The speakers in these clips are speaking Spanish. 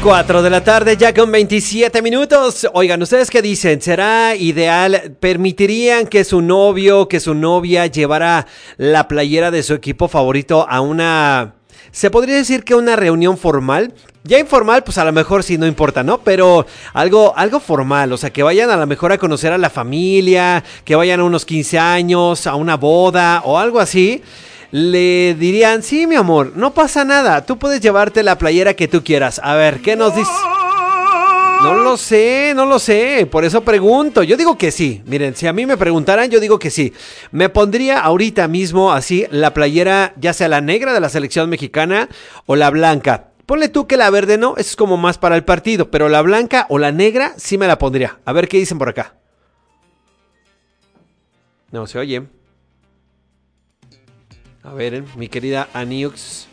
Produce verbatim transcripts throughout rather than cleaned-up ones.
cuatro de la tarde, ya con veintisiete minutos. Oigan, ¿ustedes qué dicen? ¿Será ideal? ¿Permitirían que su novio, que su novia llevara la playera de su equipo favorito a una... ¿Se podría decir que una reunión formal? Ya informal, pues a lo mejor sí, no importa, ¿no? Pero algo, algo formal, o sea, que vayan a lo mejor a conocer a la familia, que vayan a unos quince años, a una boda o algo así. Le dirían, sí, mi amor, no pasa nada, tú puedes llevarte la playera que tú quieras. A ver, ¿qué nos dice? No lo sé, no lo sé, por eso pregunto. Yo digo que sí, miren, si a mí me preguntaran, yo digo que sí. Me pondría ahorita mismo así la playera, ya sea la negra de la selección mexicana o la blanca. Ponle tú que la verde no, eso es como más para el partido, pero la blanca o la negra sí me la pondría. A ver qué dicen por acá. No se oye. A ver, mi querida Aniux.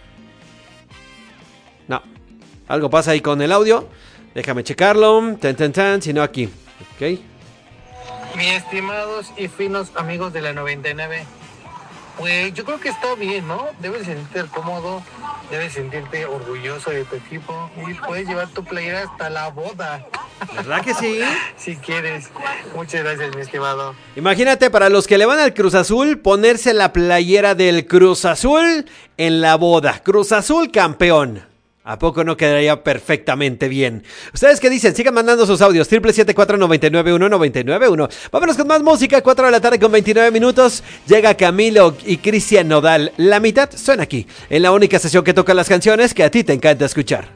No, algo pasa ahí con el audio. Déjame checarlo. Tan, tan, tan, si no aquí. Ok. Mis estimados y finos amigos de la noventa y nueve, pues yo creo que está bien, ¿no? Debes sentirte cómodo, debes sentirte orgulloso de tu equipo y puedes llevar tu playera hasta la boda. ¿Verdad que sí? Si quieres. Muchas gracias, mi estimado. Imagínate, para los que le van al Cruz Azul, ponerse la playera del Cruz Azul en la boda. Cruz Azul campeón. ¿A poco no quedaría perfectamente bien? ¿Ustedes qué dicen? Sigan mandando sus audios. siete siete cuatro, nueve nueve uno, nueve nueve uno. Vámonos con más música. cuatro de la tarde con veintinueve minutos. Llega Camilo y Cristian Nodal. La mitad suena aquí, en la única sesión que toca las canciones que a ti te encanta escuchar.